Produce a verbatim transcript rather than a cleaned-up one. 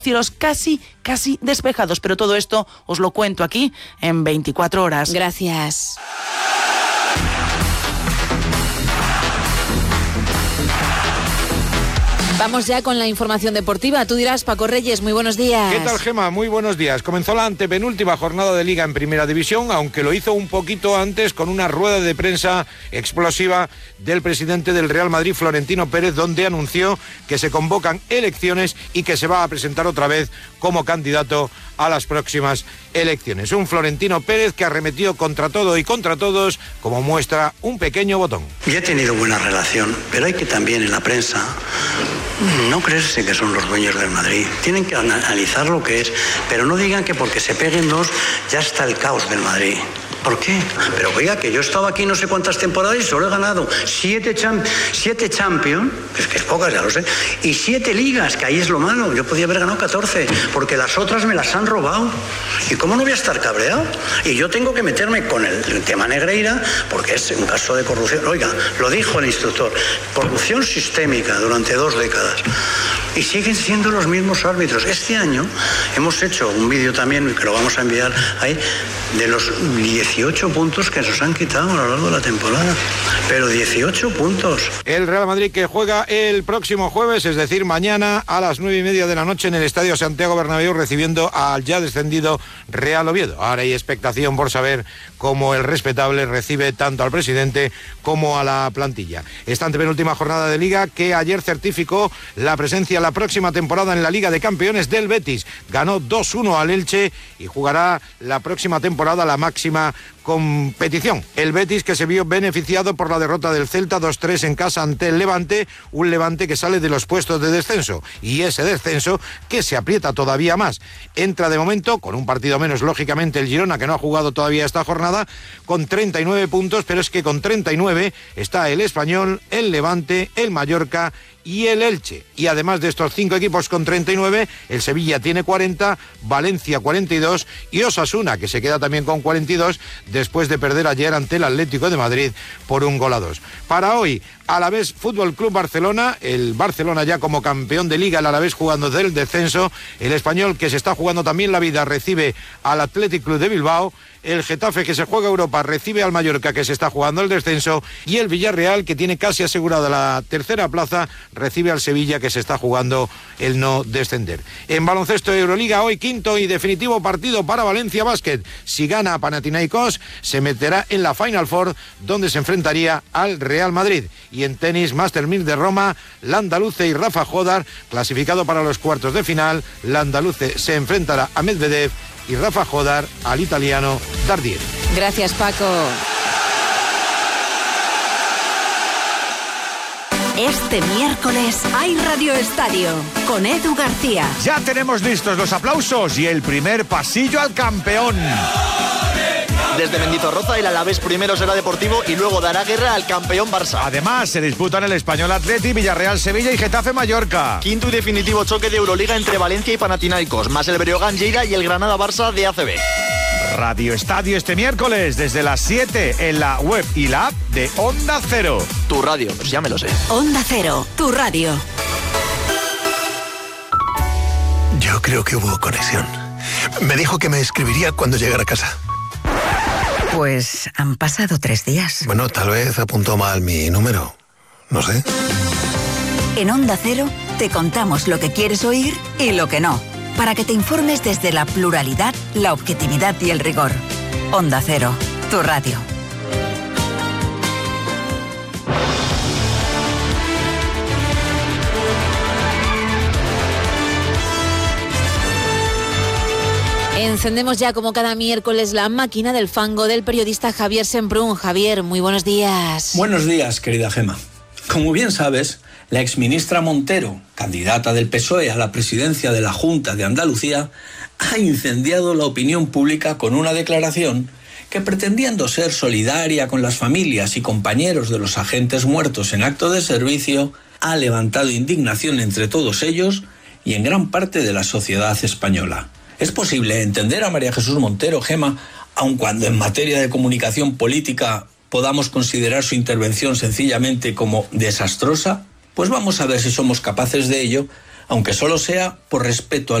cielos casi, casi despejados, pero todo esto os lo cuento aquí en veinticuatro horas. Gracias. Vamos ya con la información deportiva. Tú dirás, Paco Reyes, muy buenos días. ¿Qué tal, Gema? Muy buenos días. Comenzó la antepenúltima jornada de Liga en Primera División, aunque lo hizo un poquito antes con una rueda de prensa explosiva del presidente del Real Madrid, Florentino Pérez, donde anunció que se convocan elecciones y que se va a presentar otra vez como candidato a las próximas elecciones. Un Florentino Pérez que arremetió contra todo y contra todos, como muestra un pequeño botón. Ya he tenido buena relación, pero hay que también en la prensa no creerse que son los dueños del Madrid. Tienen que analizar lo que es, pero no digan que porque se peguen dos ya está el caos del Madrid. ¿Por qué? Pero oiga, que yo he estado aquí no sé cuántas temporadas y solo he ganado siete, champ- siete Champions, es que es pocas, ya lo sé, y siete ligas, que ahí es lo malo. Yo podía haber ganado catorce, porque las otras me las han robado. ¿Y cómo no voy a estar cabreado? Y yo tengo que meterme con el, el tema Negreira, porque es un caso de corrupción. Oiga, lo dijo el instructor, corrupción sistémica durante dos décadas. Y siguen siendo los mismos árbitros. Este año hemos hecho un vídeo también, que lo vamos a enviar ahí, de los dieciocho puntos que nos han quitado a lo largo de la temporada. Pero dieciocho puntos. El Real Madrid que juega el próximo jueves, es decir, mañana a las nueve y media de la noche en el Estadio Santiago Bernabéu, recibiendo al ya descendido Real Oviedo. Ahora hay expectación por saber cómo el respetable recibe tanto al presidente como a la plantilla. Esta antepenúltima jornada de Liga que ayer certificó la presencia la próxima temporada en la Liga de Campeones del Betis. Ganó dos uno al Elche y jugará la próxima temporada la máxima competición. El Betis que se vio beneficiado por la derrota del Celta dos tres en casa ante el Levante, un Levante que sale de los puestos de descenso y ese descenso que se aprieta todavía más. Entra de momento con un partido menos, lógicamente, el Girona, que no ha jugado todavía esta jornada, con treinta y nueve puntos, pero es que con treinta y nueve está el Español, el Levante, el Mallorca y el Elche. Y además de estos cinco equipos con treinta y nueve, el Sevilla tiene cuarenta, Valencia cuarenta y dos y Osasuna, que se queda también con cuarenta y dos después de perder ayer ante el Atlético de Madrid por un gol a dos. Para hoy, Alavés Fútbol Club Barcelona, el Barcelona ya como campeón de Liga, el Alavés jugando del descenso, el Español que se está jugando también la vida recibe al Athletic Club de Bilbao, el Getafe que se juega Europa recibe al Mallorca que se está jugando el descenso y el Villarreal que tiene casi asegurada la tercera plaza recibe al Sevilla que se está jugando el no descender. En baloncesto de Euroliga hoy quinto y definitivo partido para Valencia Basket. Si gana Panathinaikos se meterá en la Final Four donde se enfrentaría al Real Madrid. Y en tenis Master-Mil de Roma, Landaluce y Rafa Jodar clasificado para los cuartos de final. Landaluce se enfrentará a Medvedev y Rafa Jodar al italiano Dardier. Gracias, Paco. Este miércoles hay Radio Estadio con Edu García. Ya tenemos listos los aplausos y el primer pasillo al campeón. Desde Mendizorroza el Alavés primero será Deportivo y luego dará guerra al campeón Barça. Además se disputan el Español Atleti, Villarreal Sevilla y Getafe Mallorca. Quinto y definitivo choque de Euroliga entre Valencia y Panathinaikos, más el Breogán Lleida y el Granada Barça de A C B. Radio Estadio este miércoles desde las siete en la web y la app de Onda Cero. Tu radio, pues ya me lo sé. Onda Cero, tu radio. Yo creo que hubo conexión. Me dijo que me escribiría cuando llegara a casa. Pues han pasado tres días. Bueno, tal vez apuntó mal mi número. No sé. En Onda Cero te contamos lo que quieres oír y lo que no, para que te informes desde la pluralidad, la objetividad y el rigor. Onda Cero, tu radio. Encendemos ya como cada miércoles la máquina del fango del periodista Javier Semprún. Javier, muy buenos días. Buenos días, querida Gema. Como bien sabes, la exministra Montero, candidata del P S O E a la presidencia de la Junta de Andalucía, ha incendiado la opinión pública con una declaración que, pretendiendo ser solidaria con las familias y compañeros de los agentes muertos en acto de servicio, ha levantado indignación entre todos ellos y en gran parte de la sociedad española. ¿Es posible entender a María Jesús Montero, Gema, aun cuando en materia de comunicación política podamos considerar su intervención sencillamente como desastrosa? Pues vamos a ver si somos capaces de ello, aunque solo sea por respeto al